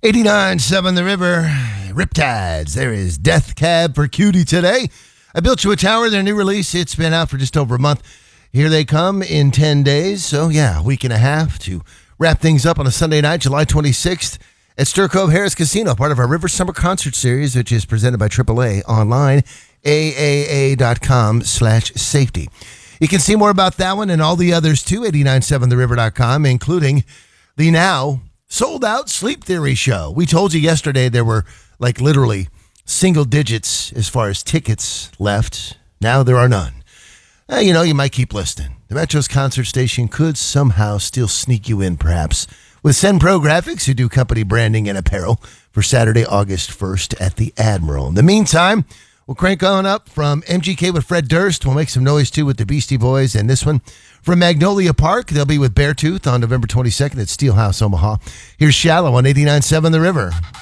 89.7 The River, Riptides. There is Death Cab for Cutie today. I Built You a Tower, their new release. It's been out for just over a month. Here they come in 10 days. So, yeah, a week and a half to wrap things up on a Sunday night, July 26th at Stir Cove Harris Casino, part of our River Summer Concert Series, which is presented by AAA online, aaa.com/safety. You can see more about that one and all the others too, 897theriver.com, including the now sold-out Sleep Theory show. We told you yesterday there were, like, literally single digits as far as tickets left. Now there are none. You might keep listening. The Metro's concert station could somehow still sneak you in, perhaps, with Senpro Graphics, who do company branding and apparel, for Saturday, August 1st at the Admiral. In the meantime, we'll crank on up from MGK with Fred Durst. We'll make some noise, too, with the Beastie Boys. And this one from Magnolia Park. They'll be with Beartooth on November 22nd at Steelhouse, Omaha. Here's Shallow on 89.7 The River.